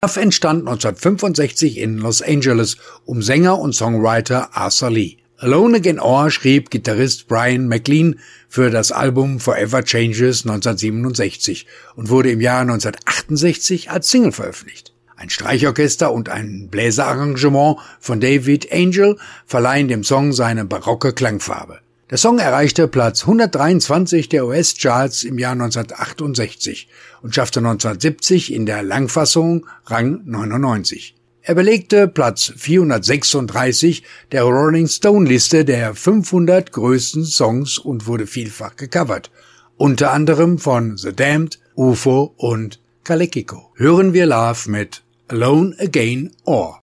Love entstand 1965 in Los Angeles Sänger und Songwriter Arthur Lee. Alone Again Or schrieb Gitarrist Brian McLean für das Album Forever Changes 1967 und wurde im Jahr 1968 als Single veröffentlicht. Ein Streichorchester und ein Bläserarrangement von David Angel verleihen dem Song seine barocke Klangfarbe. Der Song erreichte Platz 123 der US-Charts im Jahr 1968 und schaffte 1970 in der Langfassung Rang 99. Er belegte Platz 436 der Rolling Stone-Liste der 500 größten Songs und wurde vielfach gecovert, unter anderem von The Damned, UFO und Kalekiko. Hören wir Love mit Alone Again Or.